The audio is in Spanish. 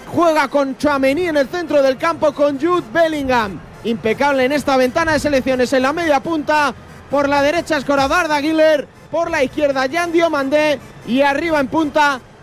juega con Tchouaméni en el centro del campo, con Jude Bellingham. Impecable en esta ventana de selecciones en la media punta. Por la derecha Escoradar de Aguilar, por la izquierda Jan Diomandé y arriba en punta